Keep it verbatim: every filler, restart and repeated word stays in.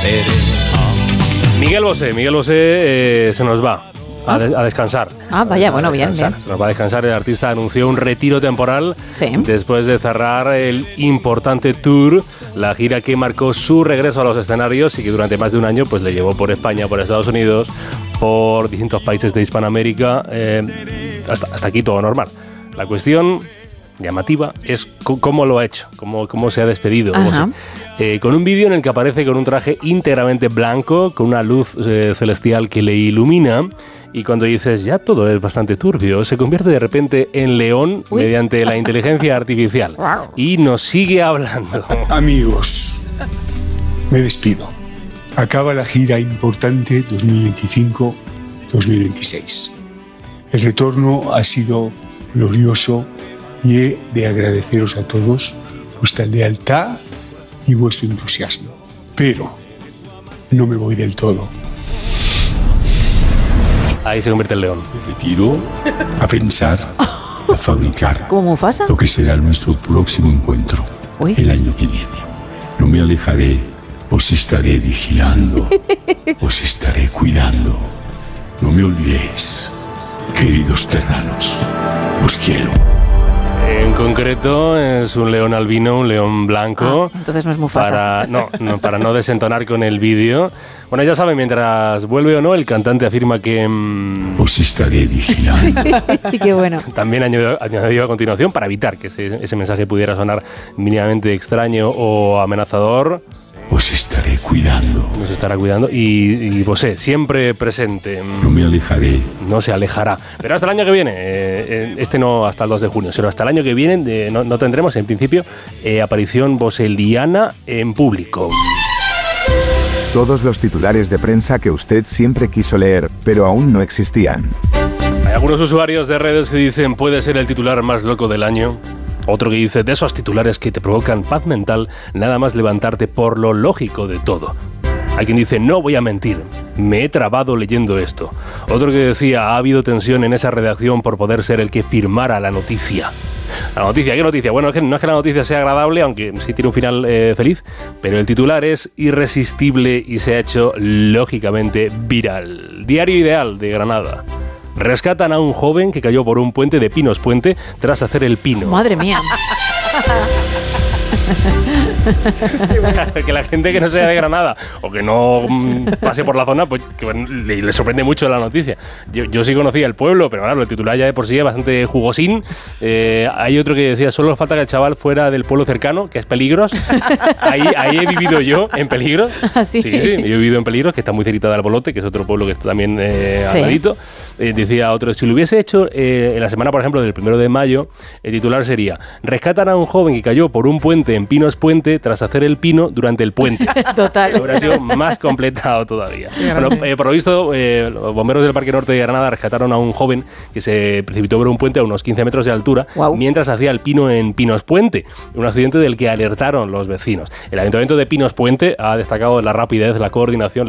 Miguel Bosé, Miguel Bosé eh, se nos va. A, de, a descansar. Ah, vaya, bueno, bien, bien. Se nos va a descansar. El artista anunció un retiro temporal sí. después de cerrar el importante tour, la gira que marcó su regreso a los escenarios y que durante más de un año pues le llevó por España, por Estados Unidos, por distintos países de Hispanoamérica. Eh, hasta, hasta aquí todo normal. La cuestión llamativa es c- cómo lo ha hecho, cómo, cómo se ha despedido. Eh, con un vídeo en el que aparece con un traje íntegramente blanco, con una luz eh, celestial que le ilumina. Y cuando dices, ya todo es bastante turbio, se convierte de repente en león Uy. mediante la inteligencia artificial. Wow. Y nos sigue hablando. Amigos, me despido. Acaba la gira importante dos mil veinticinco dos mil veintiséis. El retorno ha sido glorioso y he de agradeceros a todos vuestra lealtad y vuestro entusiasmo. Pero no me voy del todo. Ahí se convierte en león. Me retiro a pensar, a fabricar ¿Cómo Mufasa? lo que será nuestro próximo encuentro Uy. el año que viene. No me alejaré, os estaré vigilando, os estaré cuidando. No me olvidéis, queridos terranos, os quiero. En concreto es un león albino, un león blanco. Ah, entonces no es Mufasa. Para no, no, para no desentonar con el vídeo. Bueno, ya saben, mientras vuelve o no, el cantante afirma que... Mmm, os estaré vigilando. Qué bueno. También añadió, añadió a continuación, para evitar que ese, ese mensaje pudiera sonar mínimamente extraño o amenazador... Os estaré cuidando. Nos estará cuidando y, y Bosé, siempre presente. No me alejaré. No se alejará. Pero hasta el año que viene, eh, este no hasta el dos de junio, sino hasta el año que viene de, no, no tendremos, en principio, eh, aparición boseliana en público. Todos los titulares de prensa que usted siempre quiso leer, pero aún no existían. Hay algunos usuarios de redes que dicen puede ser el titular más loco del año. Otro que dice, de esos titulares que te provocan paz mental, nada más levantarte por lo lógico de todo. Hay quien dice, no voy a mentir, me he trabado leyendo esto. Otro que decía, ha habido tensión en esa redacción por poder ser el que firmara la noticia. La noticia, ¿qué noticia? Bueno, es que no es que la noticia sea agradable, aunque sí tiene un final eh, feliz, pero el titular es irresistible y se ha hecho lógicamente viral. Diario Ideal de Granada. Rescatan a un joven que cayó por un puente de Pinos Puente tras hacer el pino. Madre mía. Que la gente que no sea de Granada o que no pase por la zona, pues que le, le sorprende mucho la noticia. Yo, yo sí conocía el pueblo, pero claro, el titular ya de por sí es bastante jugosín. Eh, hay otro que decía, solo falta que el chaval fuera del pueblo cercano, que es Peligros. Ahí, ahí he vivido yo, en Peligros. ¿Ah, sí? Sí, sí, yo he vivido en Peligros, que está muy cerquita de Albolote, que es otro pueblo que está también eh, sí. al ladito. Eh, decía otro, si lo hubiese hecho eh, en la semana, por ejemplo, del primero de mayo, el titular sería, rescatan a un joven que cayó por un puente en Pinos Puente tras hacer el pino durante el puente. Total. Hubiera sido más completado todavía. Bueno, eh, por lo visto, eh, los bomberos del Parque Norte de Granada rescataron a un joven que se precipitó por un puente a unos quince metros de altura wow. mientras hacía el pino en Pinos Puente, un accidente del que alertaron los vecinos. El Ayuntamiento de Pinos Puente ha destacado la rapidez, la coordinación,